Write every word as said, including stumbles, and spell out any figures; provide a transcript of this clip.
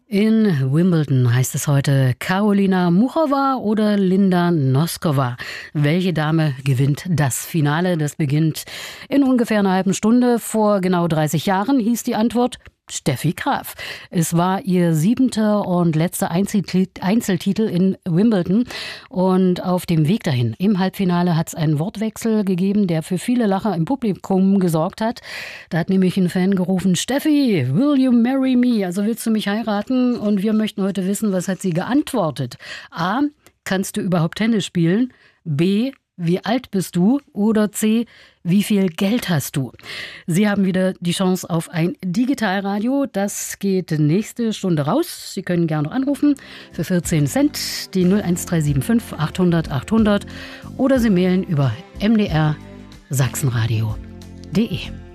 In Wimbledon heißt es heute Karolina Muchova oder Linda Noskova. Welche Dame gewinnt das Finale? Das beginnt in ungefähr einer halben Stunde. Vor genau dreißig Jahren hieß die Antwort Steffi Graf. Es war ihr siebenter und letzter Einzeltitel in Wimbledon. Und auf dem Weg dahin, im Halbfinale, hat es einen Wortwechsel gegeben, der für viele Lacher im Publikum gesorgt hat. Da hat nämlich ein Fan gerufen: Steffi, will you marry me? Also willst du mich heiraten? Und wir möchten heute wissen, was hat sie geantwortet? A, kannst du überhaupt Tennis spielen? B, wie alt bist du? Oder C, wie viel Geld hast du? Sie haben wieder die Chance auf ein Digitalradio. Das geht nächste Stunde raus. Sie können gerne noch anrufen für vierzehn Cent, die null eins drei sieben fünf achthundert achthundert, oder Sie mailen über m d r sachsenradio punkt d e.